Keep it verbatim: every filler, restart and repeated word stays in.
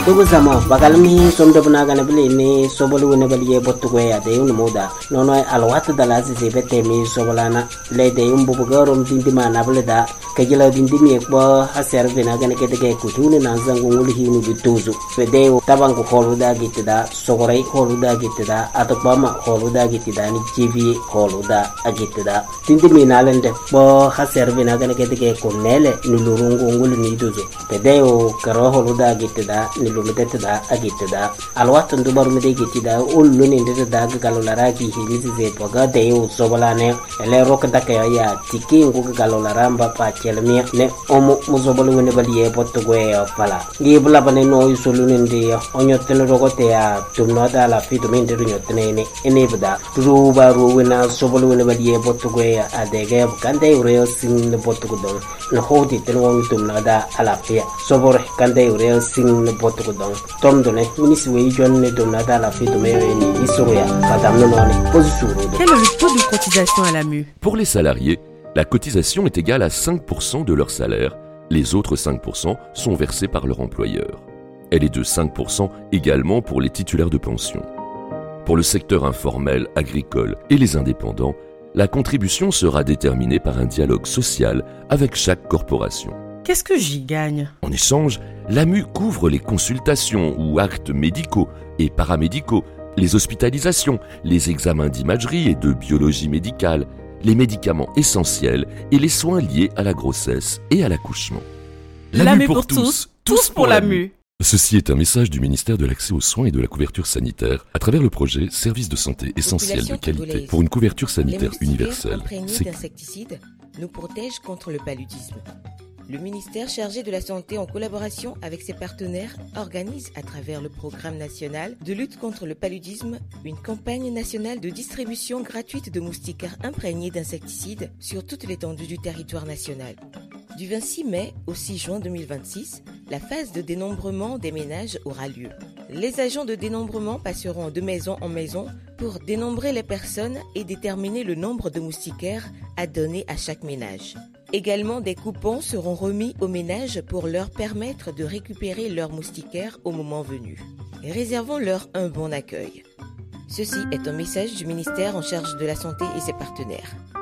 Dugu sama bagalmi somda bunaga nabili ni sobolu nabili ye botugo ya de un moda nono alwat dala se bete mi sobolana le de un bubugarom dindima nabile da kajila dindimi ekbo haser bina gane kete ke kutuni na zangu nguli hinu bituzu fede tabangu holuda gitida sogorai holuda gitida atokbama holuda gitida ni jivi holuda agitida dindimi nalende bo haser bina gane kete ke kunele nulurungu nguli ni duzu fede o karo holuda gitida nilumiteda agitida alwat ndubar mede gitida ullu ni ndeda galolara ki hilizi ze poga de o sobolane ele rokda ke ya tiki ngu galolara mba pa chelmi ne omo muzobolu ne baliye potgo e pala ngibla bane no isolune ndi onyotene rogote ya tumnoda la fitu mende nyotene ne enebda ruba ruwena sobolu ne baliye potgo e adege kande ureo sing ne potgo don no hodi tenwo tumnoda ala pia sobor kande ureo sing ne potgo don tomdone minisi we jonne tumnoda la fitu mende ni isoya kadamno none posisuru. Quel est le taux de cotisation à l'A M U? Pour les salariés, la cotisation est égale à cinq pour cent de leur salaire. Les autres cinq pour cent sont versés par leur employeur. Elle est de cinq pour cent également pour les titulaires de pension. Pour le secteur informel, agricole et les indépendants, la contribution sera déterminée par un dialogue social avec chaque corporation. Qu'est-ce que j'y gagne? En échange, l'A M U couvre les consultations ou actes médicaux et paramédicaux, les hospitalisations, les examens d'imagerie et de biologie médicale, les médicaments essentiels et les soins liés à la grossesse et à l'accouchement. L'A M U pour tous, tous pour l'A M U. Ceci est un message du ministère de l'Accès aux soins et de la couverture sanitaire à travers le projet Services de santé essentiels de qualité pour une couverture sanitaire universelle. Les d'insecticides nous protègent contre le paludisme. Le ministère chargé de la Santé, en collaboration avec ses partenaires, organise à travers le programme national de lutte contre le paludisme une campagne nationale de distribution gratuite de moustiquaires imprégnés d'insecticides sur toute l'étendue du territoire national. Du vingt-six mai au six juin deux mille vingt-six, la phase de dénombrement des ménages aura lieu. Les agents de dénombrement passeront de maison en maison pour dénombrer les personnes et déterminer le nombre de moustiquaires à donner à chaque ménage. Également, des coupons seront remis aux ménages pour leur permettre de récupérer leurs moustiquaires au moment venu. Réservons-leur un bon accueil. Ceci est un message du ministère en charge de la santé et ses partenaires.